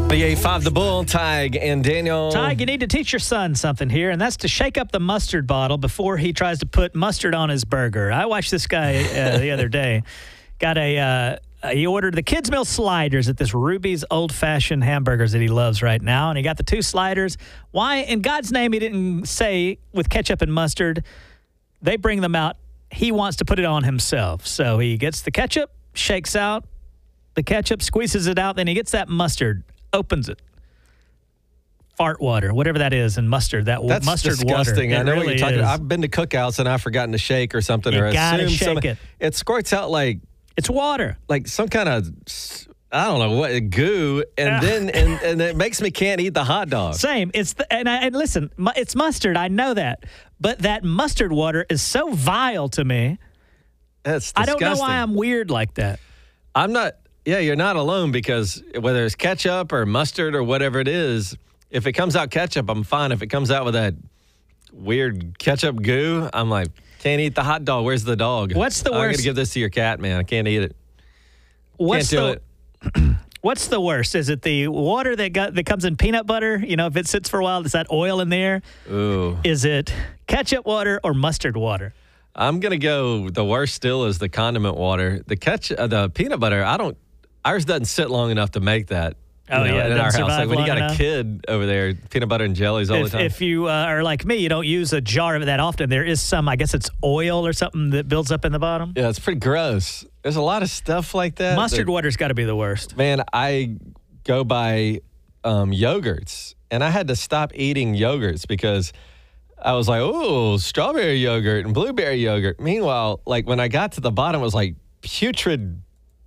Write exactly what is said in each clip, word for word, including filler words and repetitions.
ninety-eight point five The Bull, Tig and Daniel. Tig, you need to teach your son something here, and that's to shake up the mustard bottle before he tries to put mustard on his burger. I watched this guy uh, the other day. Got a, uh, he ordered the Kids Meal sliders at this Ruby's Old Fashioned Hamburgers that he loves right now, and he got the two sliders. Why, in God's name, he didn't say with ketchup and mustard? They bring them out. He wants to put it on himself. So he gets the ketchup, shakes out the ketchup, squeezes it out, then he gets that mustard, opens it. Fart water, whatever that is, and mustard. That That's mustard disgusting. water. I know really what you're talking is. about. I've been to cookouts and I've forgotten to shake or something. You or gotta assume shake some, it. It squirts out like It's water. like some kind of, I don't know what, goo, and then and, and it makes me can't eat the hot dog. Same. It's the, and, I, and listen, mu- it's mustard. I know that, but that mustard water is so vile to me. That's I disgusting. don't know why I'm weird like that. I'm not. Yeah, you're not alone, because whether it's ketchup or mustard or whatever it is, if it comes out ketchup, I'm fine. If it comes out with that weird ketchup goo, I'm like, can't eat the hot dog. Where's the dog? What's the I'm worst? gonna give this to your cat, man. I can't eat it. What's Can't do the it. What's the worst? Is it the water that got that comes in peanut butter? You know, if it sits for a while, is that oil in there? Ooh. Is it ketchup water or mustard water? I'm gonna go. The worst still is the condiment water. The ketchup, uh, the peanut butter. I don't. Ours doesn't sit long enough to make that. you Oh, know, yeah, it in our doesn't house. Like survive when you long got enough. a kid over there, peanut butter and jellies all If, the time. if you uh, are like me, you don't use a jar of it that often. There is some, I guess it's oil or something that builds up in the bottom. yeah, it's pretty gross. There's a lot of stuff like that. Mustard that- water's got to be the worst. Man, I go by um, yogurts, and I had to stop eating yogurts because I was like, oh, strawberry yogurt and blueberry yogurt. Meanwhile, like when I got to the bottom, it was like putrid,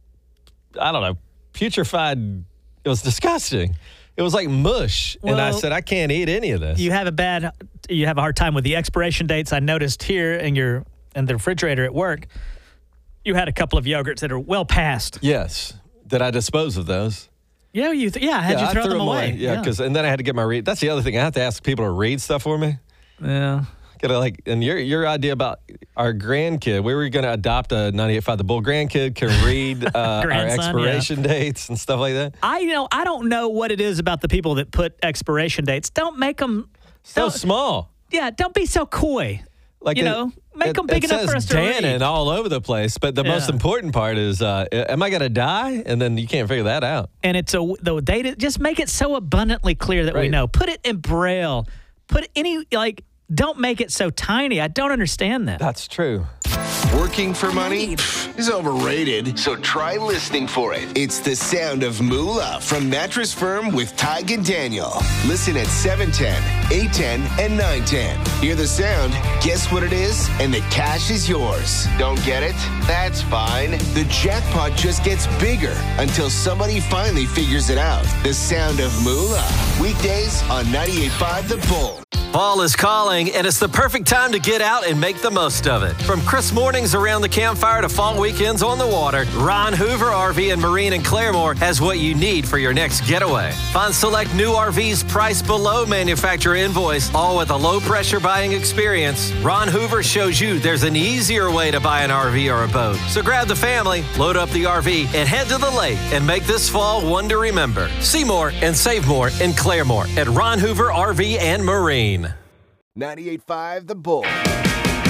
I don't know, putrefied. It was disgusting. It was like mush. and I Well, said, I can't eat any of this. You have a bad, you have a hard time with the expiration dates. I noticed here in your in the refrigerator at work, you had a couple of yogurts that are well past. yes. Did I dispose of those? Yeah, you th- yeah, had yeah, you throw I threw them away? Yeah, because and then I had to get my read. That's the other thing. I have to ask people to read stuff for me. yeah. Gotta like, and your your idea about our grandkid, we were going to adopt a ninety-eight point five The Bull grandkid, can read uh, our Grandson, expiration dates and stuff like that. I you know I don't know what it is about the people that put expiration dates. Don't make them So don't, small. Yeah, don't be so coy. Like You it- know, make it- them big it enough for says us to read. tannin all over the place, but the most Yeah. important part is, uh, am I going to die? And then you can't figure that out. And it's a the data. Just make it so abundantly clear that we Right. know. Put it in braille. Put any like. Don't make it so tiny. I don't understand that. That's true. Working for money is overrated, so try listening for it. It's the sound of Moolah from Mattress Firm with Tig and Daniel. Listen at seven ten, eight ten, and nine ten. Hear the sound, guess what it is, and the cash is yours. Don't get it? That's fine. The jackpot just gets bigger until somebody finally figures it out. The sound of Moolah. Weekdays on ninety-eight point five The Bull. Fall is calling, and it's the perfect time to get out and make the most of it. From crisp mornings around the campfire to fall weekends on the water, Ron Hoover R V and Marine in Claremore has what you need for your next getaway. Find select new R Vs priced below manufacturer invoice, all with a low-pressure buying experience. Ron Hoover shows you there's an easier way to buy an R V or a boat. So grab the family, load up the R V, and head to the lake and make this fall one to remember. See more and save more in Claremore at Ron Hoover R V and Marine. ninety-eight point five The Bull.